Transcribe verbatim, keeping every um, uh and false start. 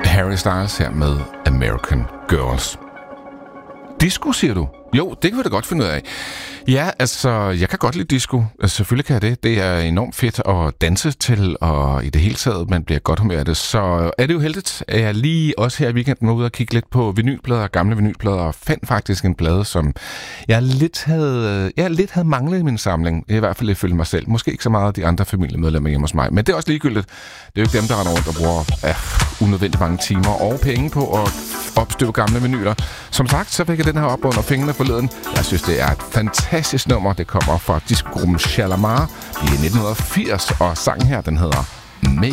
Harry Styles her med American Girls. Disco, siger du? Jo, det kan vi da godt finde ud af. Ja, altså, jeg kan godt lide disco. Altså, selvfølgelig kan jeg det. Det er enormt fedt at danse til, og i det hele taget, man bliver godt humør af det. Så er det jo heldigt, at jeg lige også her i weekenden var ude og kigge lidt på vinylplader, gamle vinylplader, og fandt faktisk en plade, som jeg lidt havde, jeg lidt havde manglet i min samling. I hvert fald ifølge mig selv. Måske ikke så meget af de andre familiemedlemmer hjemme hos mig. Men det er også ligegyldigt. Det er jo ikke dem, der render rundt og bruger øh, unødvendigt mange timer og penge på at opstøve gamle vinyler. Som sagt, så fik jeg den her op under fingrene forleden. Jeg synes, det er et fantastisk nummer. Det kommer fra discogruppen Shalamar i nitten firs, og sangen her, den hedder Make